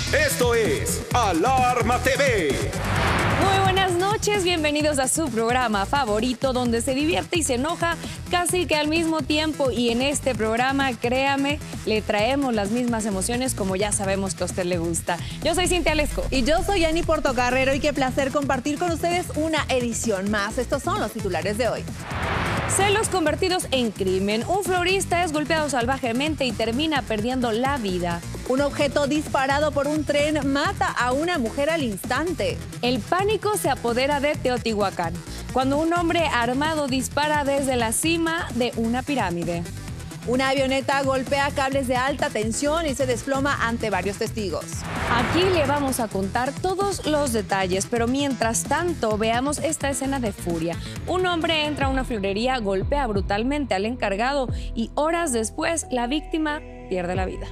Esto es Alarma TV. Muy buenas noches, bienvenidos a su programa favorito donde se divierte y se enoja casi que al mismo tiempo, y en este programa, créame, le traemos las mismas emociones como ya sabemos que a usted le gusta. Yo soy Cintia Lesco. Y yo soy Ani Portocarrero y qué placer compartir con ustedes una edición más. Estos son los titulares de hoy. Celos convertidos en crimen. Un florista es golpeado salvajemente y termina perdiendo la vida. Un objeto disparado por un tren mata a una mujer al instante. El pánico se apodera de Teotihuacán cuando un hombre armado dispara desde la cima de una pirámide. Una avioneta golpea cables de alta tensión y se desploma ante varios testigos. Aquí le vamos a contar todos los detalles, pero mientras tanto veamos esta escena de furia. Un hombre entra a una florería, golpea brutalmente al encargado y horas después la víctima pierde la vida.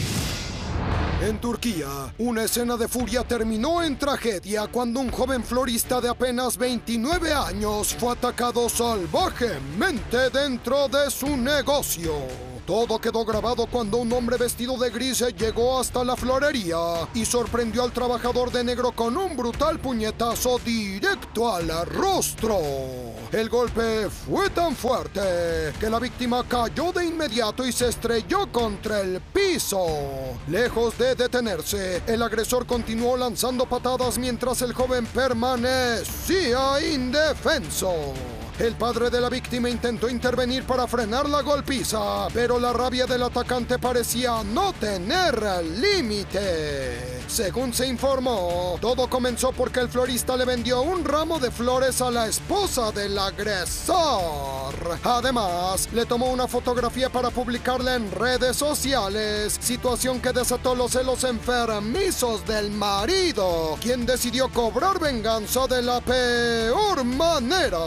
En Turquía, una escena de furia terminó en tragedia cuando un joven florista de apenas 29 años fue atacado salvajemente dentro de su negocio. Todo quedó grabado cuando un hombre vestido de gris llegó hasta la florería y sorprendió al trabajador de negro con un brutal puñetazo directo al rostro. El golpe fue tan fuerte que la víctima cayó de inmediato y se estrelló contra el piso. Lejos de detenerse, el agresor continuó lanzando patadas mientras el joven permanecía indefenso. El padre de la víctima intentó intervenir para frenar la golpiza, pero la rabia del atacante parecía no tener límite. Según se informó, todo comenzó porque el florista le vendió un ramo de flores a la esposa del agresor. Además, le tomó una fotografía para publicarla en redes sociales, situación que desató los celos enfermizos del marido, quien decidió cobrar venganza de la peor manera.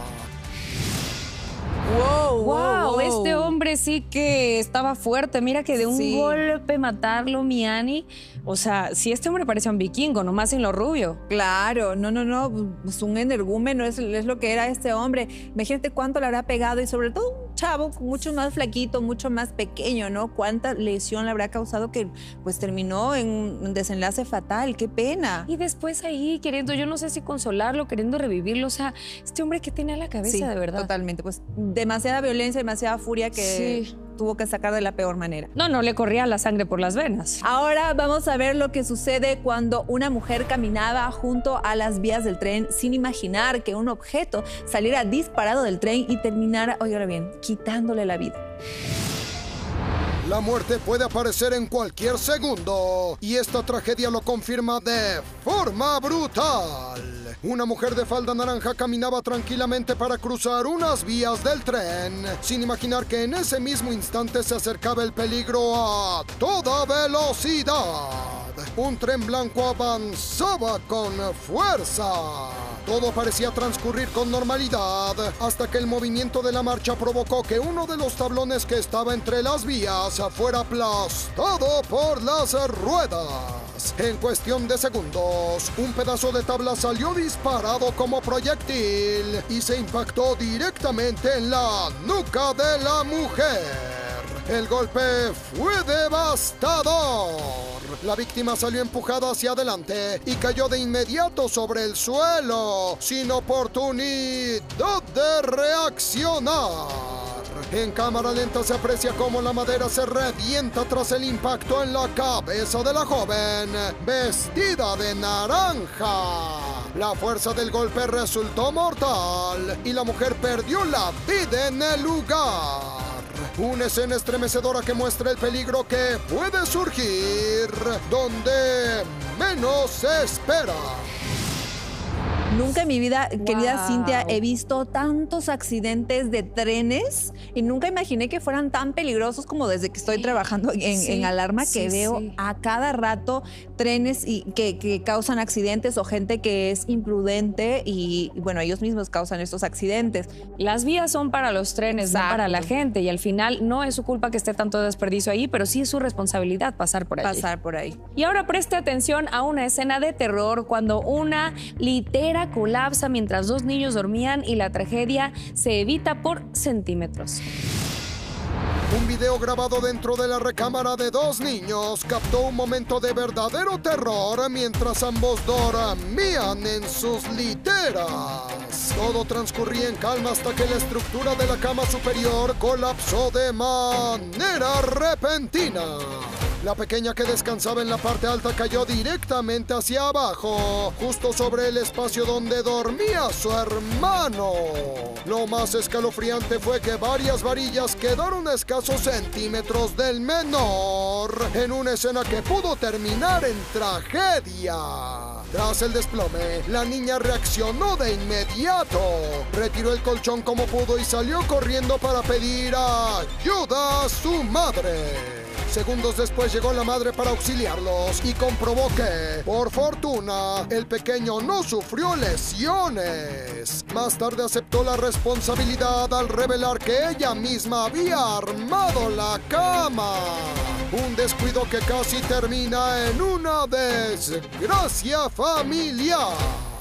Wow, este hombre sí que estaba fuerte. Mira que de un golpe matarlo, mi Ani. O sea, si este hombre parecía un vikingo, nomás sin lo rubio. Claro, no, pues un energúmeno es lo que era este hombre. Imagínate cuánto le habrá pegado y sobre todo un chavo mucho más flaquito, mucho más pequeño, ¿no? Cuánta lesión le habrá causado que pues terminó en un desenlace fatal. ¡Qué pena! Y después ahí queriendo, yo no sé si consolarlo, queriendo revivirlo. O sea, este hombre que tiene a la cabeza, de verdad. Totalmente, pues demasiada violencia, demasiada furia que tuvo que sacar de la peor manera. No le corría la sangre por las venas. Ahora vamos a ver lo que sucede cuando una mujer caminaba junto a las vías del tren sin imaginar que un objeto saliera disparado del tren y terminara, óigalo bien, quitándole la vida. La muerte puede aparecer en cualquier segundo y esta tragedia lo confirma de forma brutal. Una mujer de falda naranja caminaba tranquilamente para cruzar unas vías del tren, sin imaginar que en ese mismo instante se acercaba el peligro a toda velocidad. Un tren blanco avanzaba con fuerza. Todo parecía transcurrir con normalidad hasta que el movimiento de la marcha provocó que uno de los tablones que estaba entre las vías fuera aplastado por las ruedas. En cuestión de segundos, un pedazo de tabla salió disparado como proyectil y se impactó directamente en la nuca de la mujer. El golpe fue devastador. La víctima salió empujada hacia adelante y cayó de inmediato sobre el suelo, sin oportunidad de reaccionar. En cámara lenta se aprecia cómo la madera se revienta tras el impacto en la cabeza de la joven, vestida de naranja. La fuerza del golpe resultó mortal y la mujer perdió la vida en el lugar. Una escena estremecedora que muestra el peligro que puede surgir donde menos se espera. Nunca en mi vida, querida Cintia, he visto tantos accidentes de trenes y nunca imaginé que fueran tan peligrosos como desde que estoy trabajando en Alarma, que veo a cada rato trenes que causan accidentes o gente que es imprudente y, bueno, ellos mismos causan estos accidentes. Las vías son para los trenes, no para la gente, y al final no es su culpa que esté tanto desperdicio ahí, pero sí es su responsabilidad pasar por ahí. Y ahora preste atención a una escena de terror cuando una litera colapsa mientras dos niños dormían y la tragedia se evita por centímetros. Un video grabado dentro de la recámara de 2 niños captó un momento de verdadero terror mientras ambos dormían en sus literas. Todo transcurría en calma hasta que la estructura de la cama superior colapsó de manera repentina. La pequeña que descansaba en la parte alta cayó directamente hacia abajo, justo sobre el espacio donde dormía su hermano. Lo más escalofriante fue que varias varillas quedaron a escasos centímetros del menor, en una escena que pudo terminar en tragedia. Tras el desplome, la niña reaccionó de inmediato, retiró el colchón como pudo y salió corriendo para pedir ayuda a su madre. Segundos después llegó la madre para auxiliarlos y comprobó que, por fortuna, el pequeño no sufrió lesiones. Más tarde aceptó la responsabilidad al revelar que ella misma había armado la cama. Un descuido que casi termina en una desgracia familiar.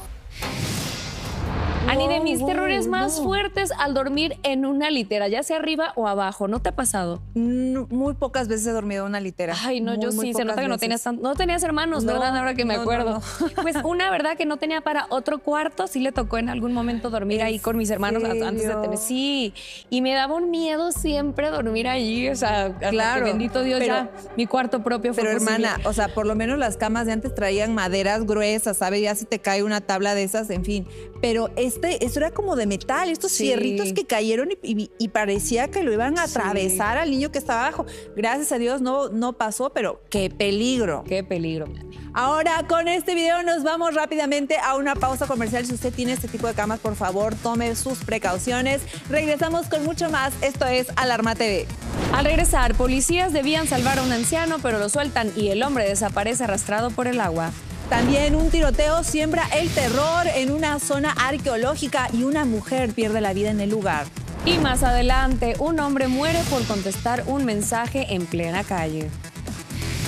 Ani, de mis terrores más fuertes al dormir en una litera, ya sea arriba o abajo, ¿no te ha pasado? Muy pocas veces he dormido en una litera. Ay, no, yo sí, se nota que no tenías hermanos, No, ¿verdad? Ahora que me acuerdo. no. Pues una verdad que no tenía para otro cuarto, sí le tocó en algún momento dormir ahí con mis hermanos antes de tener. Sí, y me daba un miedo siempre dormir allí, o sea, Claro, que bendito Dios, pero- ya mi cuarto propio fue Pero posible. hermana, o sea, por lo menos las camas de antes traían maderas gruesas, ¿sabes? Ya si te cae una tabla de esas, en fin. Pero esto era como de metal, estos Sí. fierritos que cayeron y parecía que lo iban a atravesar al niño que estaba abajo. Gracias a Dios no pasó, pero qué peligro. Qué peligro. Ahora, con este video nos vamos rápidamente a una pausa comercial. Si usted tiene este tipo de camas, por favor, tome sus precauciones. Regresamos con mucho más. Esto es Alarma TV. Al regresar, policías debían salvar a un anciano, pero lo sueltan y el hombre desaparece arrastrado por el agua. También un tiroteo siembra el terror en una zona arqueológica y una mujer pierde la vida en el lugar. Y más adelante, un hombre muere por contestar un mensaje en plena calle.